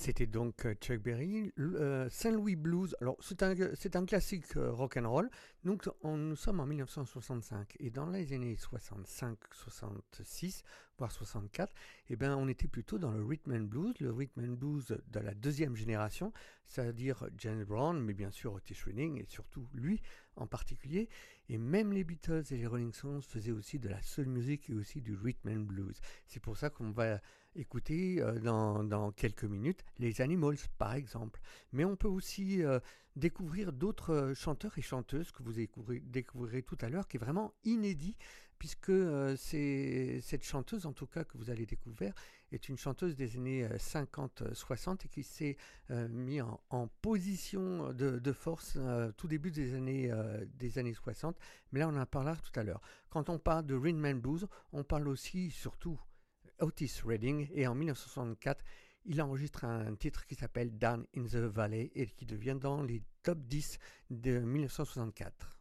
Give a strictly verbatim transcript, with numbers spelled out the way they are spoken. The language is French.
C'était donc euh, Chuck Berry, euh, Saint Louis Blues. Alors c'est un, c'est un classique euh, rock and roll. Donc on, nous sommes en dix-neuf cent soixante-cinq et dans les années soixante-cinq, soixante-six, voire soixante-quatre, eh ben on était plutôt dans le rhythm and blues, le rhythm and blues de la deuxième génération, c'est-à-dire James Brown, mais bien sûr Otis Redding et surtout lui en particulier. Et même les Beatles et les Rolling Stones faisaient aussi de la soul music et aussi du rhythm and blues. C'est pour ça qu'on va écouter euh, dans, dans quelques minutes les Animals par exemple. Mais on peut aussi euh, découvrir d'autres euh, chanteurs et chanteuses que vous découvrirez, découvrirez tout à l'heure, qui est vraiment inédit, puisque euh, c'est, cette chanteuse en tout cas que vous allez découvrir est une chanteuse des années cinquante soixante et qui s'est euh, mise en, en position de, de force euh, tout début des années, euh, des années soixante. Mais là on en parlera tout à l'heure. Quand on parle de rhythm and blues, on parle aussi surtout Otis Redding, et en dix-neuf cent soixante-quatre, il enregistre un titre qui s'appelle Down in the Valley et qui devient dans les top dix de dix-neuf cent soixante-quatre.